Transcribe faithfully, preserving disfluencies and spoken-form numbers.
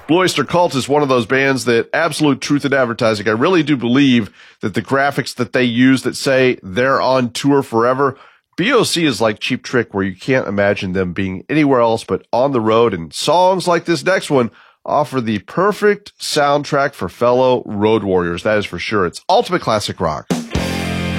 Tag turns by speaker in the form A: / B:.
A: Blue Oyster Cult is one of those bands that absolute truth in advertising. I really do believe that the graphics that they use that say they're on tour forever, B O C is like Cheap Trick, where you can't imagine them being anywhere else but on the road. And songs like this next one offer the perfect soundtrack for fellow road warriors. That is for sure. It's ultimate classic rock.